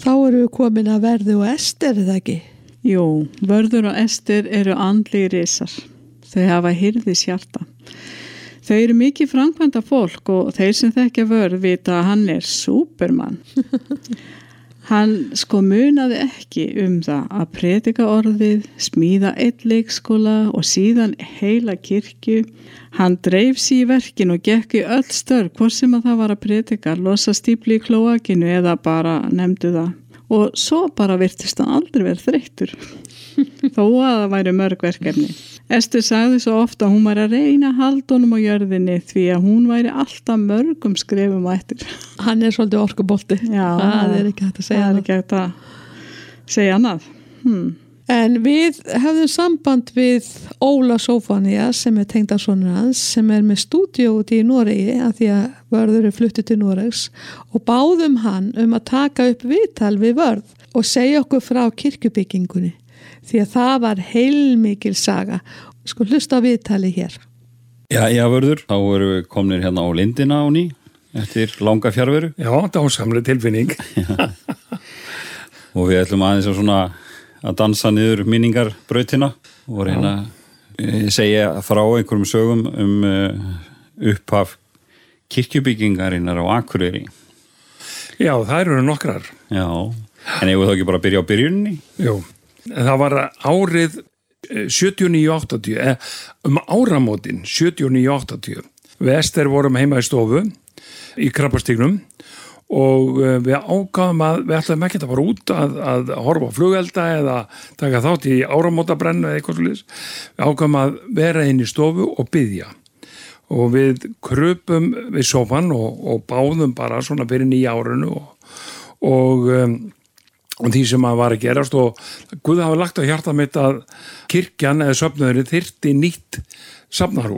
Þá eru við komin að Verður og Ester, er það ekki? Jú, Vörður og Ester eru andlegir risar. Þau hafa hirðishjarta. Þau eru mikið framkvæmda fólk og þeir sem þekkja Vörð vita að hann er súpermann. Hann munaði ekki það að predika orðið, smíða einn leikskóla og síðan heila kirkju. Hann dreif sig í verkin og gekk í öll störf, hvort sem að það var að predika, losa stípli í klóakinu eða bara nefndu það. Og svo bara virtist hann aldrei verið þreyttur, þó að það væri mörg verkefni. Ester sagði svo ofta að hún væri að reyna að halda honum á jörðinni því að hún væri alltaf mörgum skrefum á eftir. Hann er svolítið orkubolti. Já, það er ekki hægt að segja það. Það er ekki hægt að segja annað. En við hefðum samband við Óla Sófónías sem er tengdasonur hans, sem er með stúdíó úti í Noregi af því að Vörður fluttur til Noregs og báðum hann að taka upp viðtal við Vörð og segja okkur frá kirkjubyggingunni því að það var heilmikil saga. Hlusta á viðtali hér. Já, Vörður, þá erum við komnir hérna á lindina á ný eftir langa fjarveru. Já, dásamleg tilfinning. Og við ætlum aðeins að dansa niður minningarbrautina og reyna að segja frá einhverjum sögum upphaf kirkjubyggingarinnar á Akureyri. Já, það eru nokkrar. Já, en eigum við þá ekki bara að byrja á byrjunni? Jú, það var árið 79-80, áramótin 79-80. Við Ester vorum heima í stofu í Krabbastígnum og við ákváðum að við ætlaðum ekki að fara út að horfa á flugelda eða taka þátt í áramótabrennu eða eitthvað svolítið. Við ákváðum að vera inn í stofu og biðja og við krupum við sófan og báðum bara svona fyrir nýja árinu og því sem að var að gerast og Guð hafi lagt á hjarta mitt að kirkjan eða söfnuðurinn þyrfti nýtt safnahús.